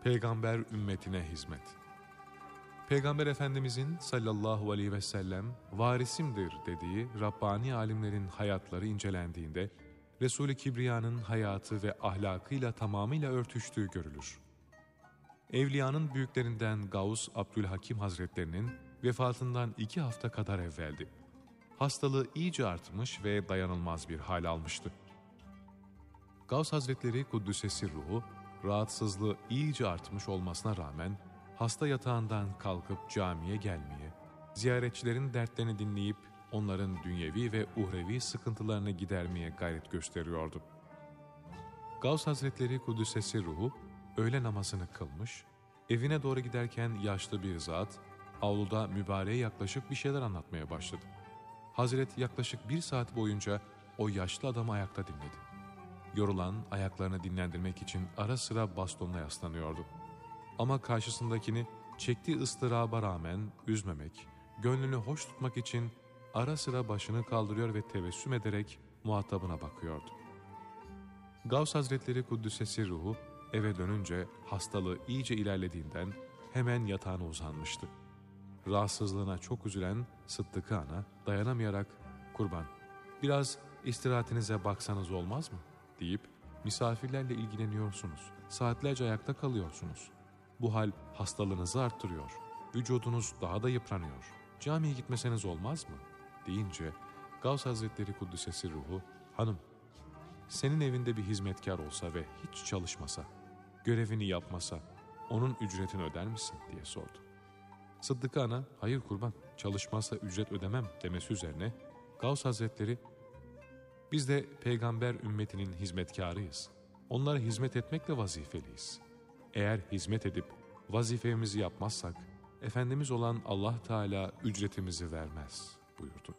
Peygamber ümmetine hizmet. Peygamber Efendimizin sallallahu aleyhi ve sellem varisimdir dediği Rabbani alimlerin hayatları incelendiğinde Resul-i Kibriya'nın hayatı ve ahlakıyla tamamıyla örtüştüğü görülür. Evliyanın büyüklerinden Gavs Abdülhakim Hazretlerinin vefatından 2 hafta kadar evveldi. Hastalığı iyice artmış ve dayanılmaz bir hal almıştı. Gavs Hazretleri Kuddüs'e ruhu, rahatsızlığı iyice artmış olmasına rağmen hasta yatağından kalkıp camiye gelmeye, ziyaretçilerin dertlerini dinleyip onların dünyevi ve uhrevi sıkıntılarını gidermeye gayret gösteriyordu. Gavs Hazretleri Kuddüs'e ruhu öğle namazını kılmış, evine doğru giderken yaşlı bir zat avluda mübareğe yaklaşıp bir şeyler anlatmaya başladı. Hazret yaklaşık 1 saat boyunca o yaşlı adamı ayakta dinledi. Yorulan ayaklarını dinlendirmek için ara sıra bastonla yaslanıyordu. Ama karşısındakini çektiği ıstıraba rağmen üzmemek, gönlünü hoş tutmak için ara sıra başını kaldırıyor ve tebessüm ederek muhatabına bakıyordu. Gavs Hazretleri Kuddüs'e ruhu eve dönünce hastalığı iyice ilerlediğinden hemen yatağına uzanmıştı. Rahatsızlığına çok üzülen Sıddıkı Ana dayanamayarak "Kurban, biraz istirahatinize baksanız olmaz mı?" deyip misafirlerle ilgileniyorsunuz, saatlerce ayakta kalıyorsunuz. Bu hal hastalığınızı arttırıyor, vücudunuz daha da yıpranıyor. Camiye gitmeseniz olmaz mı? Deyince Gavs Hazretleri Kuddüs'e ruhu, "Hanım, senin evinde bir hizmetkar olsa ve hiç çalışmasa, görevini yapmasa, onun ücretini öder misin?" diye sordu. Sıddıkı Ana, "Hayır kurban, çalışmazsa ücret ödemem" demesi üzerine Gavs Hazretleri, "Biz de peygamber ümmetinin hizmetkarıyız. Onlara hizmet etmekle vazifeliyiz. Eğer hizmet edip vazifemizi yapmazsak, Efendimiz olan Allah Teala ücretimizi vermez" buyurdu.